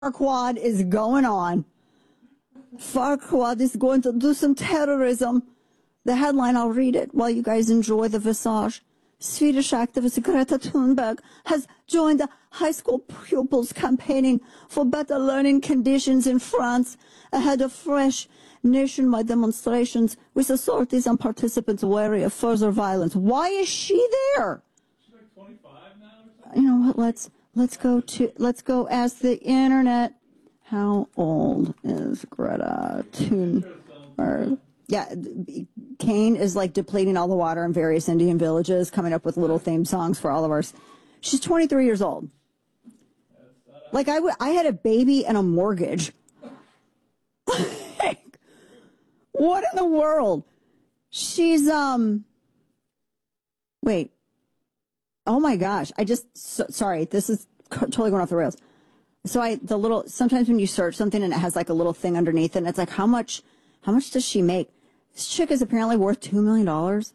Farquad is going on. Farquad is going to do some terrorism. The headline, I'll read it while you guys enjoy the visage. Swedish activist Greta Thunberg has joined the high school pupils campaigning for better learning conditions in France ahead of fresh nationwide demonstrations with authorities and participants wary of further violence. Why is she there? She's like 25 now or something? You know what? Let's go ask the internet. How old is Greta Thunberg? Yeah, Kane is like depleting all the water in various Indian villages, coming up with little theme songs for all of ours. She's 23 years old. Like I had a baby and a mortgage. What in the world? She's wait. Oh my gosh! Sorry. This is totally going off the rails. So sometimes when you search something and it has like a little thing underneath it, and it's like how much does she make? This chick is apparently worth $2 million.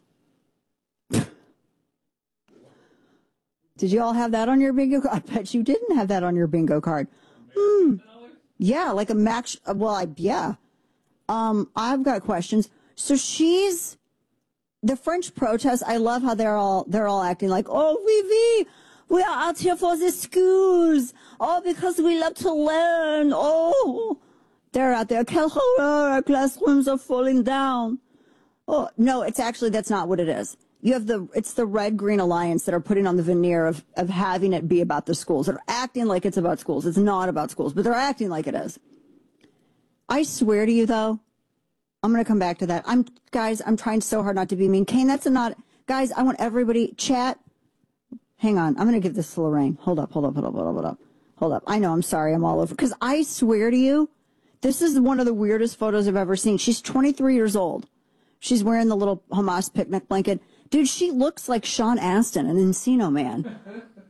Did you all have that on your bingo card? I bet you didn't have that on your bingo card. Yeah, like a max. Well, yeah. I've got questions. So the French protest. I love how they're all acting like, oh, we are out here for the schools. Oh, because we love to learn. Oh. They're out there. Quel horror, our classrooms are falling down. Oh, no, that's not what it is. It's the Red Green Alliance that are putting on the veneer of having it be about the schools. They're acting like it's about schools. It's not about schools, but they're acting like it is. I swear to you, though, I'm going to come back to that. I'm trying so hard not to be mean. Kane, guys, I want everybody, chat. Hang on. I'm going to give this to Lorraine. Hold up. I know, I'm sorry. I'm all over. Because I swear to you, this is one of the weirdest photos I've ever seen. She's 23 years old. She's wearing the little Hamas picnic blanket. Dude, she looks like Sean Astin, an Encino Man.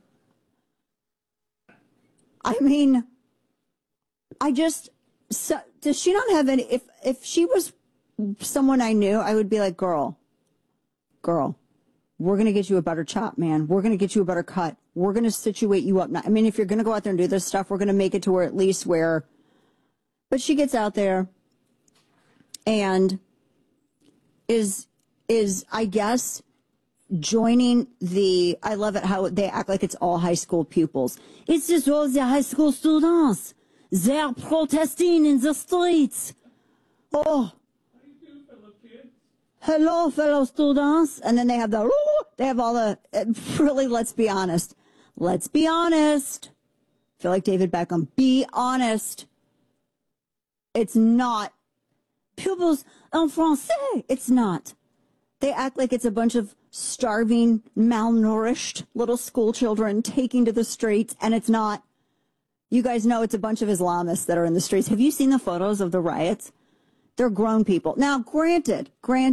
I mean, does she not have any, if she was someone I knew, I would be like, girl, we're going to get you a better chop, man. We're going to get you a better cut. We're going to situate you up. I mean, if you're going to go out there and do this stuff, we're going to make it to where at least but she gets out there and is I guess, joining I love it how they act like it's all high school pupils. It's just all the high school students. They're protesting in the streets. Oh. How do you do, fellow kids? Hello, fellow students. And then they have all the, really, let's be honest. I feel like David Beckham. Be honest. It's not pupils en français. It's not. They act like it's a bunch of starving, malnourished little school children taking to the streets, and it's not. You guys know it's a bunch of Islamists that are in the streets. Have you seen the photos of the riots? They're grown people. Now, granted,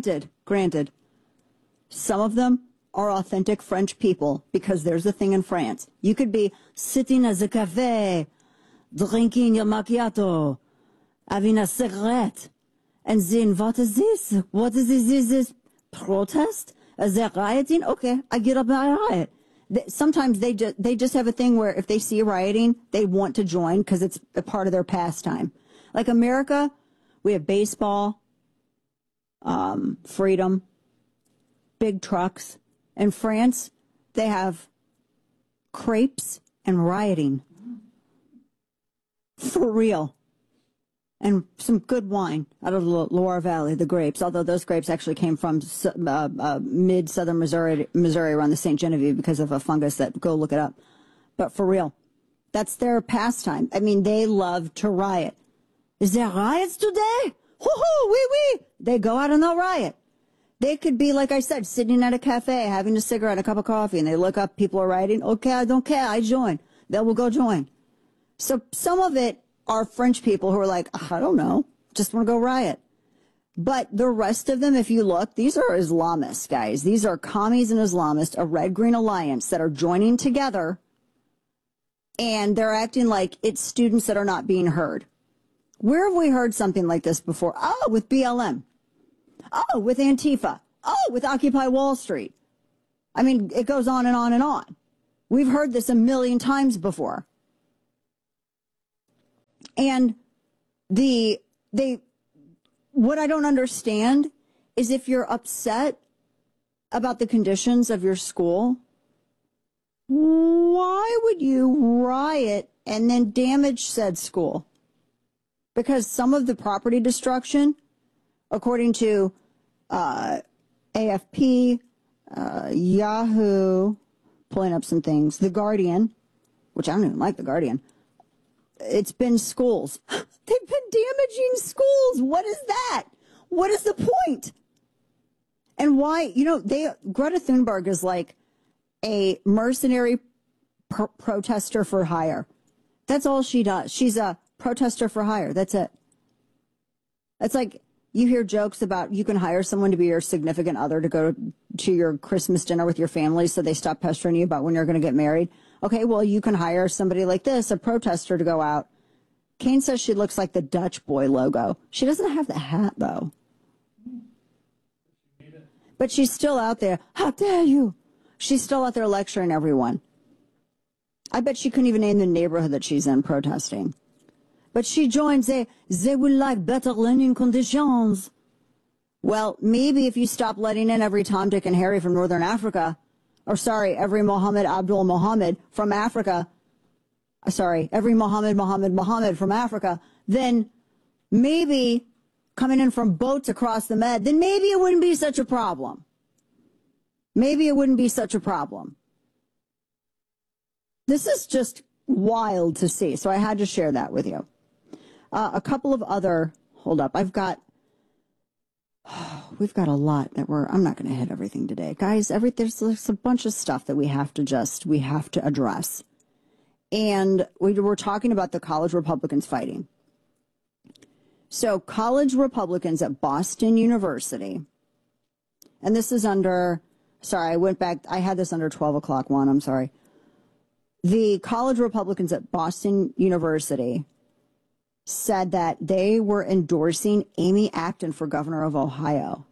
some of them are authentic French people, because there's a thing in France. You could be sitting at a cafe, drinking your macchiato, having a cigarette, and saying, what is this? What is this? Is this protest? Is there rioting? Okay, I get up and I riot. Sometimes they just have a thing where if they see rioting, they want to join because it's a part of their pastime. Like America, we have baseball, freedom, big trucks. In France, they have crepes and rioting. For real. And some good wine out of the Loire Valley, the grapes, although those grapes actually came from mid-southern Missouri around the St. Genevieve because of a fungus that, go look it up. But for real, that's their pastime. I mean, they love to riot. Is there riots today? Hoo-hoo, wee-wee. They go out and they'll riot. They could be, like I said, sitting at a cafe, having a cigarette, a cup of coffee, and they look up, people are rioting. Okay, I don't care, I join. They will go join. So some of it are French people who are like, I don't know, just want to go riot. But the rest of them, if you look, these are Islamists, guys. These are commies and Islamists, a Red-Green Alliance that are joining together, and they're acting like it's students that are not being heard. Where have we heard something like this before? Oh, with BLM. Oh, with Antifa. Oh, with Occupy Wall Street. I mean, it goes on and on and on. We've heard this a million times before. And what I don't understand is if you're upset about the conditions of your school, why would you riot and then damage said school? Because some of the property destruction, according to AFP, Yahoo, pulling up some things, The Guardian, which I don't even like The Guardian, it's been schools. They've been damaging schools. What is that? What is the point? And why, Greta Thunberg is like a mercenary protester for hire. That's all she does. She's a protester for hire. That's it. It's like you hear jokes about you can hire someone to be your significant other to go to your Christmas dinner with your family so they stop pestering you about when you're going to get married. Okay, well, you can hire somebody like this, a protester, to go out. Kane says she looks like the Dutch Boy logo. She doesn't have the hat, though. But she's still out there. How dare you? She's still out there lecturing everyone. I bet she couldn't even name the neighborhood that she's in protesting. But she joins they would like better learning conditions. Well, maybe if you stop letting in every Tom, Dick, and Harry from Northern Africa, or sorry, every Mohammed Abdul Mohammed from Africa, every Mohammed from Africa, then maybe coming in from boats across the Med, then maybe it wouldn't be such a problem. Maybe it wouldn't be such a problem. This is just wild to see, so I had to share that with you. A couple of other, hold up, we've got a lot that I'm not going to hit everything today. Guys, there's a bunch of stuff that we have to address. And we were talking about the college Republicans fighting. So college Republicans at Boston University, and this is under, I went back, I had this under 12 o'clock one, I'm sorry. The college Republicans at Boston University said that they were endorsing Amy Acton for governor of Ohio.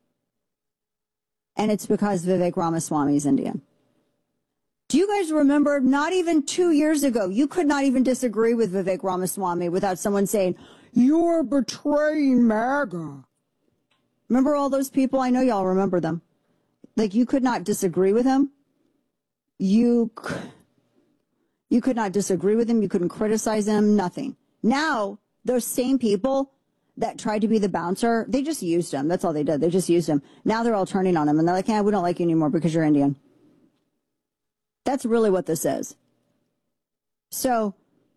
And it's because Vivek Ramaswamy is Indian. Do you guys remember, not even 2 years ago, you could not even disagree with Vivek Ramaswamy without someone saying, you're betraying MAGA. Remember all those people? I know y'all remember them. Like, you could not disagree with him. You could not disagree with him. You couldn't criticize him, nothing. Now, those same people that tried to be the bouncer, they just used him. That's all they did. They just used him. Now they're all turning on him, and they're like, we don't like you anymore because you're Indian. That's really what this is. So,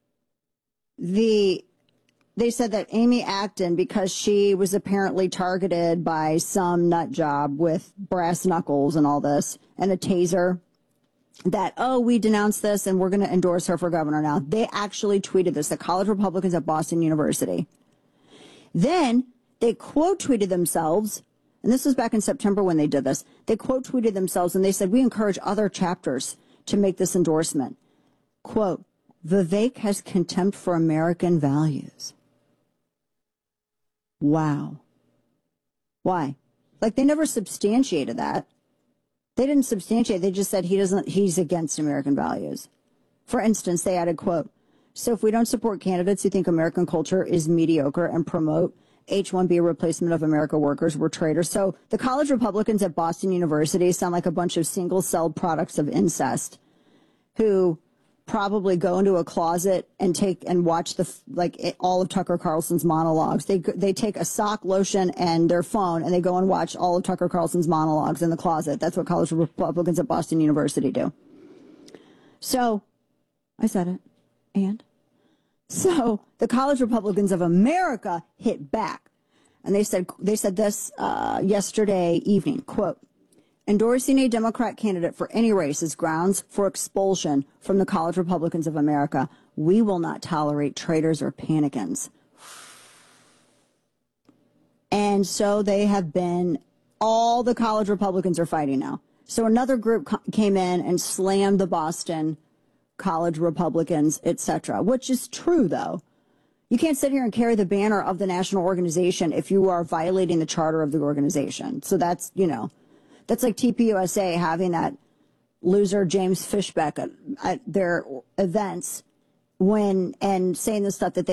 they said that Amy Acton, because she was apparently targeted by some nut job with brass knuckles and all this, and a taser, that, we denounce this and we're going to endorse her for governor now. They actually tweeted this, the college Republicans at Boston University. Then they quote tweeted themselves, and this was back in September when they did this. They quote tweeted themselves and they said, we encourage other chapters to make this endorsement. Quote, Vivek has contempt for American values. Wow. Why? Like, they never substantiated that. They didn't substantiate. They just said he's against American values. For instance, they added, quote, so if we don't support candidates who think American culture is mediocre and promote H-1B replacement of American workers, we're traitors. So the college Republicans at Boston University sound like a bunch of single-celled products of incest who probably go into a closet and watch all of Tucker Carlson's monologues. They take a sock, lotion, and their phone, and they go and watch all of Tucker Carlson's monologues in the closet. That's what college Republicans at Boston University do. So, I said it. And? So, the college Republicans of America hit back. And they said this yesterday evening, quote, endorsing a Democrat candidate for any race is grounds for expulsion from the college Republicans of America. We will not tolerate traitors or panicans. And so they have been, all the college Republicans are fighting now. So another group came in and slammed the Boston college Republicans, etc., which is true, though. You can't sit here and carry the banner of the national organization if you are violating the charter of the organization. So that's, that's like TPUSA having that loser James Fishbeck at their events and saying the stuff that they